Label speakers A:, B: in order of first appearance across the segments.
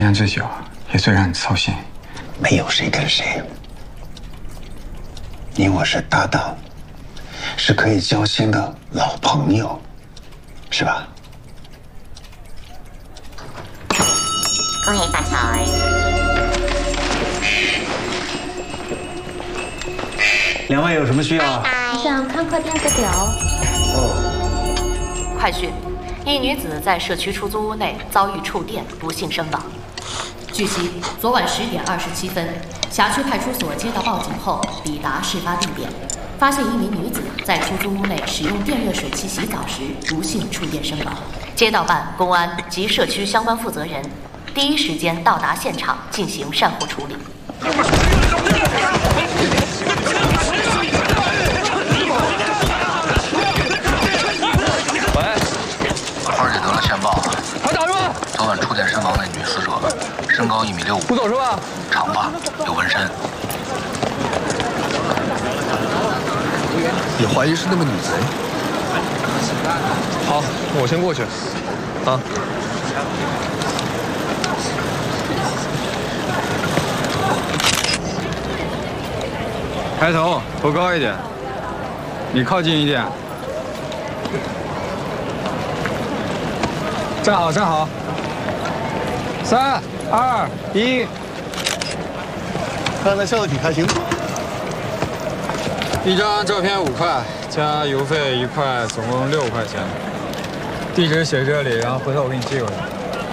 A: 言之久，也最让你操心。
B: 没有谁跟谁，你我是搭档，是可以交心的老朋友，是吧？
C: 恭喜发财！
D: 两位有什么需要啊？
E: 想看块电子表。
B: 哦。
F: 快讯：一女子在社区出租屋内遭遇触电，不幸身亡。据悉，昨晚10点27分，辖区派出所接到报警后，抵达事发地点，发现一名女子在出租屋内使用电热水器洗澡时，不幸触电身亡。街道办、公安及社区相关负责人第一时间到达现场进行善后处理。
G: 喂，
H: 二姐得了线报，
G: 快打是吧？
H: 昨晚触电身亡的女死者，身高1.65米，
G: 不走是吧？
H: 长发，有纹身。
I: 你怀疑是那个女贼？
G: 好，我先过去。啊。
A: 抬头，头高一点，你靠近一点。站好，站好。3、2、1。
D: 刚才笑得挺开心的。
A: 一张照片5块，加邮费1块，总共6块钱。地址写这里，然后回头我给你寄过来。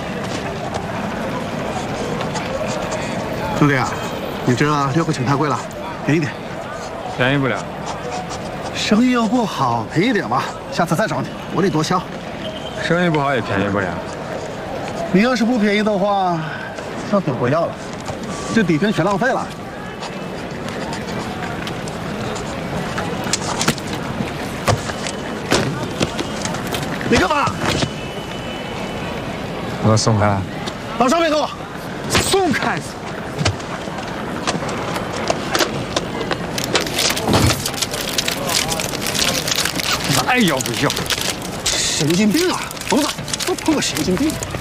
D: 兄弟啊，你这6块钱太贵了，便宜点。
A: 便宜不了。
D: 生意又不好，便宜点吧，下次再找你，我得多销。
A: 生意不好也便宜不了。
D: 你要是不便宜的话，那就不要了，这底片全浪费了。你干嘛？
A: 给我松开！
D: 往上面给我
A: 松开！还要不要？
D: 神经病啊！疯子，都碰个神经病。